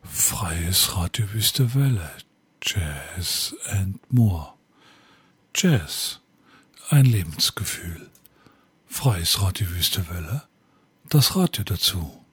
Freies Radio Wüste Welle, Jazz and More. Jazz, ein Lebensgefühl. Freies Radio Wüste Welle, das Radio dazu.